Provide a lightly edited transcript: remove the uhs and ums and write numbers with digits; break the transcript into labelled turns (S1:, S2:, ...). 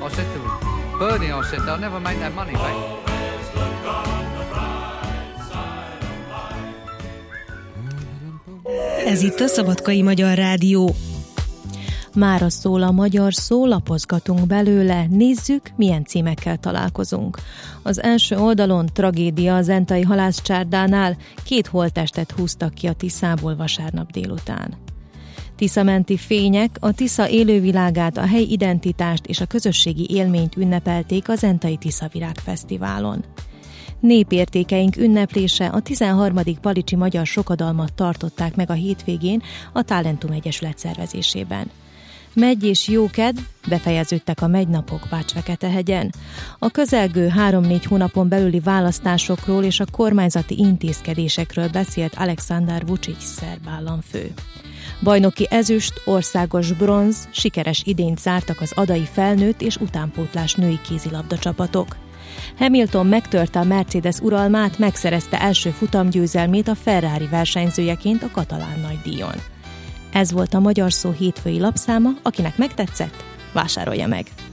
S1: I said to Bernie, I said, they'll never make that money back.
S2: Ez itt a Szabadkai Magyar Rádió. Mára szól a magyar szó, lapozgatunk belőle, nézzük, milyen címekkel találkozunk. Az első oldalon tragédia a zentai halászcsárdánál, 2 holttestet húztak ki a Tiszából vasárnap délután. Tiszamenti fények a Tisza élővilágát, a helyi identitást és a közösségi élményt ünnepelték a Zentai Tiszavirág Fesztiválon. Népértékeink ünneplése, a 13. Palicsi Magyar Sokadalmat tartották meg a hétvégén a Talentum Egyesület szervezésében. Megy és jókedv, befejeződtek a megynapok Bács-Feketehegyen. A közelgő 3-4 hónapon belüli választásokról és a kormányzati intézkedésekről beszélt Aleksandar Vučić szerb államfő. Bajnoki ezüst, országos bronz, sikeres idényt zártak az adai felnőtt és utánpótlás női kézilabda csapatok. Hamilton megtörte a Mercedes uralmát, megszerezte első futamgyőzelmét a Ferrari versenyzőjeként a katalán nagydíjon. Ez volt a Magyar Szó hétfői lapszáma, akinek megtetszett, vásárolja meg!